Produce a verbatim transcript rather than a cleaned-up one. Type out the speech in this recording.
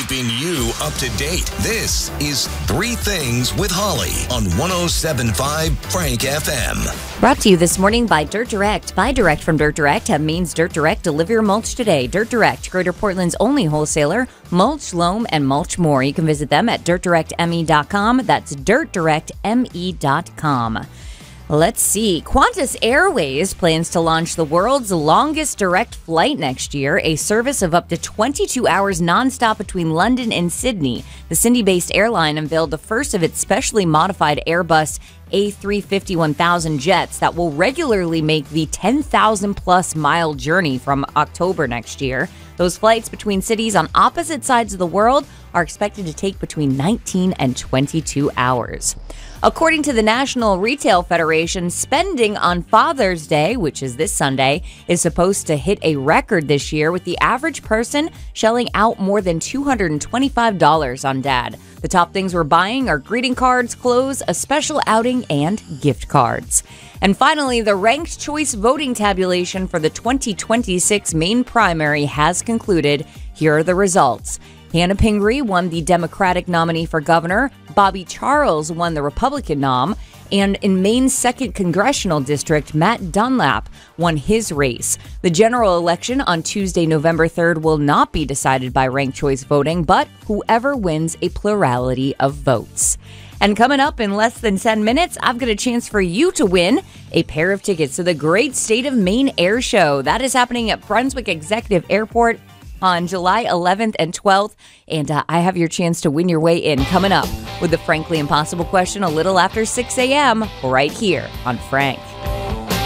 keeping you up to date. This is Three Things with Holly on one oh seven point five Frank F M. Brought to you this morning by Dirt Direct. Buy direct from Dirt Direct. That means Dirt Direct. Deliver your mulch today. Dirt Direct, Greater Portland's only wholesaler. Mulch, loam, and mulch more. You can visit them at dirt direct m e dot com. That's dirt direct m e dot com. Let's see. Qantas Airways plans to launch the world's longest direct flight next year, a service of up to twenty-two hours nonstop between London and Sydney. The Sydney-based airline unveiled the first of its specially modified Airbus A three fifty one thousand jets that will regularly make the ten thousand plus mile journey from October next year. Those flights between cities on opposite sides of the world are expected to take between nineteen and twenty-two hours. According to the National Retail Federation, spending on Father's Day, which is this Sunday, is supposed to hit a record this year, with the average person shelling out more than two hundred twenty-five dollars on Dad. The top things we're buying are greeting cards, clothes, a special outing, and gift cards. And finally, the ranked choice voting tabulation for the twenty twenty-six Maine primary has concluded. Here are the results. Hannah Pingree won the Democratic nominee for governor. Bobby Charles won the Republican nom. And in Maine's second congressional district, Matt Dunlap won his race. The general election on Tuesday, November third, will not be decided by ranked choice voting, but whoever wins a plurality of votes. And coming up in less than ten minutes, I've got a chance for you to win a pair of tickets to the Great State of Maine Air Show. That is happening at Brunswick Executive Airport on July eleventh and twelfth, and uh, I have your chance to win your way in coming up with the Frankly Impossible question a little after six a.m. right here on Frank.